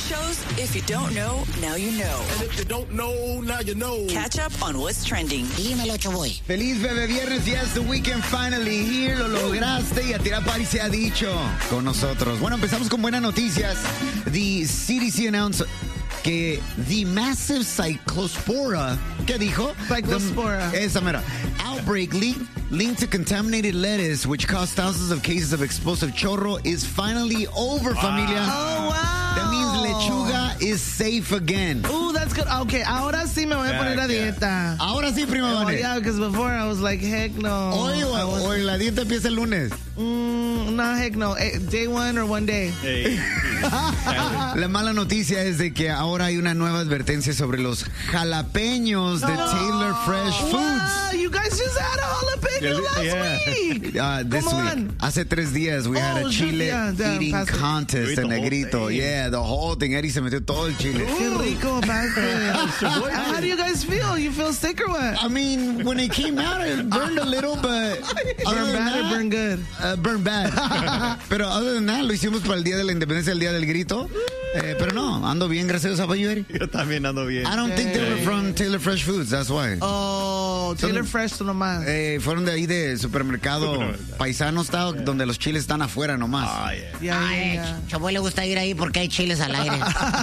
shows, if you don't know, now you know. And if you don't know, now you know. Catch up on what's trending. Dímelo, Choboy. Feliz bebé viernes, yes, the weekend finally here, lo lograste y a tirar party se ha dicho con nosotros. Bueno, empezamos con buenas noticias. The CDC announced que the massive cyclospora, ¿qué dijo? Cyclospora. Esa mera. Outbreak linked to contaminated lettuce, which caused thousands of cases of explosive chorro, is finally over, familia. Oh, wow. That means lechuga is safe again. Ooh, that's good. Okay, ahora sí me voy a poner a dieta. Ahora sí, prima Oh, Vane. yeah, because before I was like, heck no. Hoy la dieta empieza el lunes. No, heck no. Day one or one day. Hey. La mala noticia es de que ahora hay una nueva advertencia sobre los jalapeños de Taylor Fresh Wow, Foods. you guys just had a jalapeno last week. This Come week. on. Hace 3 días we had a chile eating contest en Negrito. Yeah, the whole thing. Eddie se metió todo el chile. Qué rico, Pastor. How do you guys feel? You feel sick or what? I mean, when it came out, it burned a little, but Burn bad or burn good? Burn bad. Pero other than that, lo hicimos para el Día de la Independencia, el Día del Grito. Pero no, ando bien, gracias a Dios. Yo también ando bien. I don't think they were from Taylor Fresh Foods, that's why. Oh, Taylor Fresh nomás. Fueron de ahí de supermercado paisano, está, donde los chiles están afuera nomás. Yeah. Choboy le gusta ir ahí porque hay chiles al aire.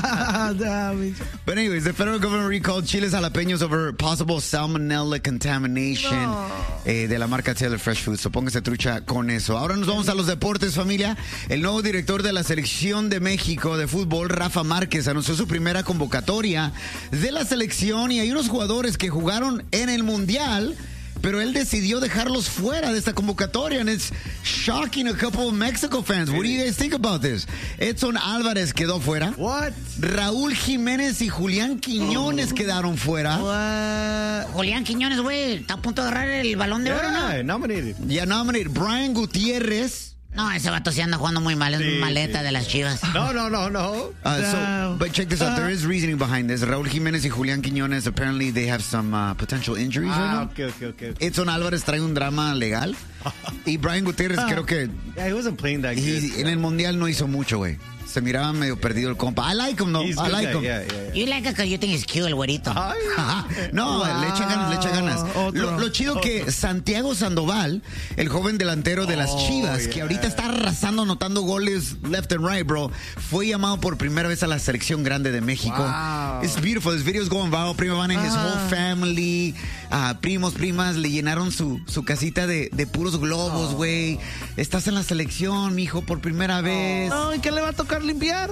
But anyways, the federal government recalled chiles jalapeños over possible salmonella contamination de la marca Taylor Fresh Foods. So póngase trucha con eso. Ahora nos vamos a los deportes, familia. El nuevo director de la selección de México de fútbol, Rafa Márquez, anunció su primera convocatoria de la selección y hay unos jugadores que jugaron en el Mundial, pero él decidió dejarlos fuera de esta convocatoria, and it's shocking a couple of Mexico fans. What do you guys think about this? Edson Álvarez quedó fuera. What? Raúl Jiménez y Julián Quiñones quedaron fuera. What? Julián Quiñones, güey, está a punto de agarrar el balón de oro, ¿no? Nominated. Ya nominated. Brian Gutiérrez. No, ese vato sí anda jugando muy mal, es maleta de las Chivas. No. But check this out. There is reasoning behind this. Raúl Jiménez y Julián Quiñones, apparently they have some potential injuries right now. Okay. Edson Álvarez trae un drama legal. Y Brian Gutiérrez creo que Yeah, he wasn't playing that good. en el Mundial no hizo mucho, güey. Se miraba medio perdido el compa. I like him, though. He's I good like guy, him. yeah. You like it because you think he's cute, el güerito. Ajá. No, le echa ganas. Lo chido que Santiago Sandoval, el joven delantero de las Chivas, que ahorita está arrasando, anotando goles left and right, bro, fue llamado por primera vez a la selección grande de México. Wow. It's beautiful. This video is going viral. Prima Van and his whole family, primos, primas, le llenaron su casita de puros globos, güey. Estás en la selección, mijo, por primera vez. No, ¿y qué le va a tocar limpiar?